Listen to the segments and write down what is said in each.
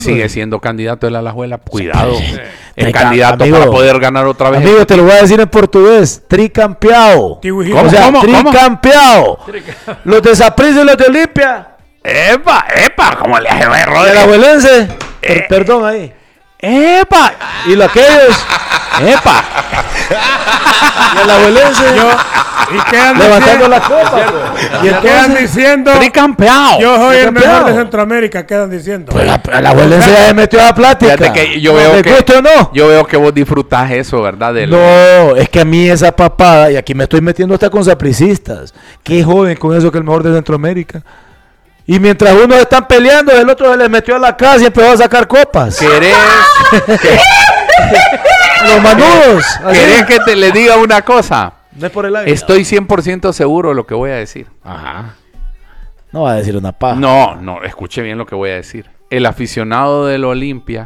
Sigue siendo candidato de la Alajuela. Cuidado. Es Trica- candidato amigo, para poder ganar otra vez. Amigo, te lo voy a decir en portugués. Tricampeado. ¿Cómo? O sea, ¿Cómo? tricampeado. Los de Saprissa y los de Olimpia. ¡Epa! ¿Cómo le hace El Rodríguez? alajuelense. Perdón ahí. ¡Epa! Y los aquellos. ¡Epa! Y el alajuelense. Y quedan Levantando diciendo, la copa. Pues. Y quedan entonces, diciendo ¡Tricampeado! yo soy el mejor Tricampeado. de Centroamérica, quedan diciendo. pues el alajuelense ya se metió a la plática. Fíjate que yo veo ¿Me que, gusta o no? yo veo que vos disfrutás eso, ¿verdad? No, es que a mí esa papada, y aquí me estoy metiendo hasta con sapricistas. Qué joven con eso que el mejor de Centroamérica. Y mientras unos están peleando, el otro se les metió a la casa y empezó a sacar copas. ¿Querés, Los manudos. así. ¿Querés que te le diga una cosa? No es por el aire. Estoy 100% seguro de lo que voy a decir. Ajá. No va a decir una paja. No, escuche bien lo que voy a decir. El aficionado del Olimpia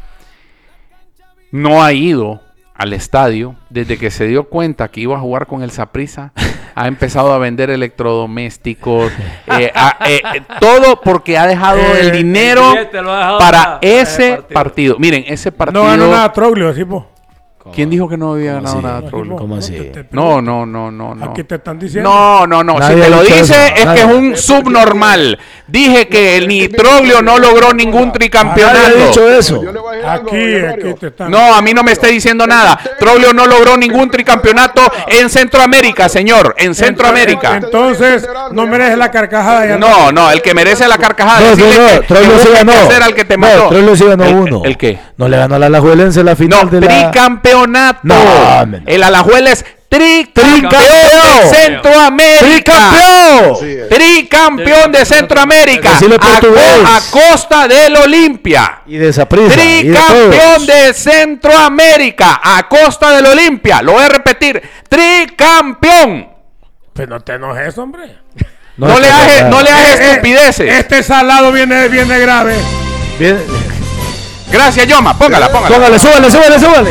no ha ido al estadio desde que se dio cuenta que iba a jugar con el Saprissa. Ha empezado a vender electrodomésticos, todo porque ha dejado el dinero el billete lo ha dejado para ese ese partido. Miren, ese partido... No ganó nada Troglio, así po. ¿Quién dijo que no había ganado así? nada, Troglio? ¿Cómo así? No. Aquí te están diciendo. No. Nadie Si te ha lo dicho dice eso. es Nadie. que es un subnormal. Dije que el Nitroglio no logró ningún Nadie ha tricampeonato. dicho eso. Yo le voy a decir algo, Aquí Mario. te están. No, a mí no me esté diciendo nada. Troglio no logró ningún tricampeonato en Centroamérica, señor. En Centroamérica. Entonces, no merece la carcajada. Ya No, el que merece la carcajada. No, decirle que Troglio sí hubo que ganó. hacer al que te No, mató. Troglio sí ganó uno. ¿El qué? No le ganó a la alajuelense la final No, de la... tricampeonato. No, hombre. El Alajuela es tricampeón ¡Tricampeón! de Centroamérica. ¡Tricampeón! Sí, Tricampeón de Centroamérica. Decirle portugués. A costa del Olimpia. Y de Saprissa. y de Tricampeón todos. de Centroamérica. A costa del Olimpia. Lo voy a repetir. Tricampeón. Pues no te enojes, hombre. No le hagas estupideces. Este salado viene grave. Bien. Gracias, Yoma. Póngala. Póngale, súbale.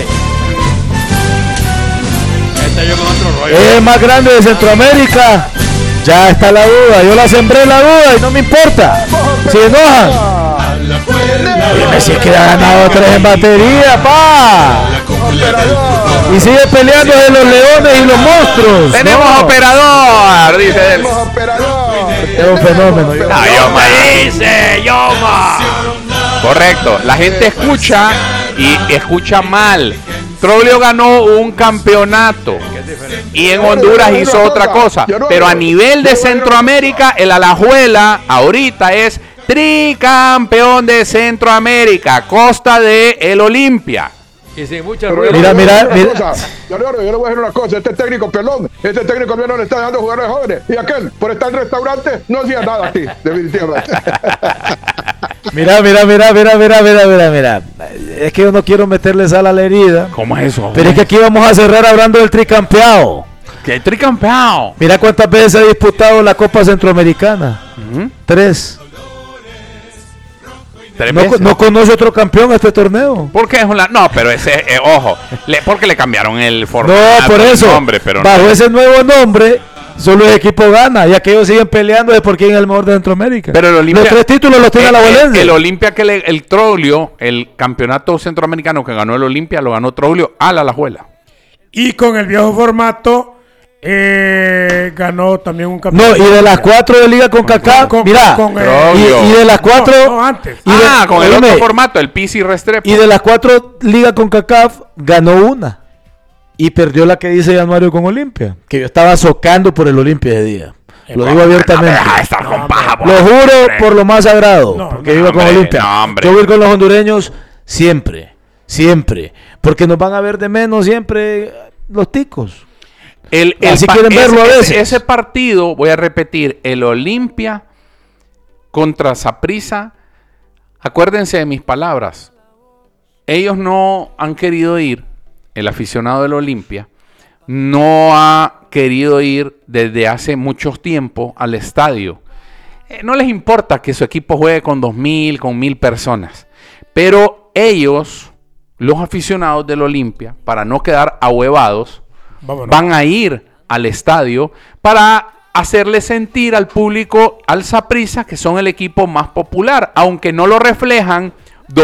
Este yo con otro rollo. Es el más grande de Centroamérica. Ya está la duda. Yo la sembré la duda y no me importa. Si enojan. Dime si es que ha ganado 3 en batería, pa. Y sigue peleando de los leones y los monstruos. Tenemos No, operador, dice él. Vamos, operador. es un fenómeno. Yoma dice, Yoma. Correcto. La gente escucha y escucha mal. Troglio ganó un campeonato y en Honduras hizo otra cosa. Pero a nivel de Centroamérica, el Alajuela ahorita es tricampeón de Centroamérica, a costa de el Olimpia. Y sin mucha Pero ruido. yo le voy a Mira. decir una cosa. Yo le voy a decir una cosa. Este técnico pelón, este técnico no le está dejando jugar a jóvenes. Y aquel, por estar en el restaurante, no hacía nada aquí, definitivamente. Mira. Es que yo no quiero meterle sal a la herida. ¿Cómo es eso? Pero es que aquí vamos a cerrar hablando del tricampeado. ¿Qué tricampeón? Mira cuántas veces se ha disputado la Copa Centroamericana. 3. ¿Tres No, veces? no conoce otro campeón a este torneo. ¿Por qué es una? No, pero ese, ojo, porque le cambiaron el formato. No, por el eso. nombre, pero bajo no. ese nuevo nombre, solo el equipo gana. Ya que ellos siguen peleando de por quién es el mejor de Centroamérica. Pero el Olimpia, los 3 títulos los tiene la Alajuelense. El Olimpia el Troglio, el campeonato centroamericano que ganó el Olimpia, lo ganó Troglio a la Alajuela. Y con el viejo formato, ganó también un No, campeonato. y de las 4 de Liga con CACAF, mira, Troglio. y de las 4 No, antes. Con el óyeme, otro formato, el Pisi Restrepo. y de las 4 Ligas con CACAF ganó una y perdió la que dice Januario con Olimpia, que yo estaba socando por el Olimpia ese día. Lo digo abiertamente. Deja de estar con paja, Lo juro hombre. por lo más sagrado, No, porque no, iba con hombre, Olimpia. no, hombre. Yo voy con los hondureños siempre, porque nos van a ver de menos siempre los ticos. Así quieren verlo a veces. Ese partido, voy a repetir, el Olimpia contra Saprissa, acuérdense de mis palabras. Ellos no han querido ir, el aficionado del Olimpia no ha querido ir desde hace mucho tiempo al estadio. No les importa que su equipo juegue con 2,000, con 1,000 personas. Pero ellos, los aficionados del Olimpia, para no quedar ahuevados, Vámonos. van a ir al estadio para hacerle sentir al público, al Saprissa, que son el equipo más popular, aunque no lo reflejan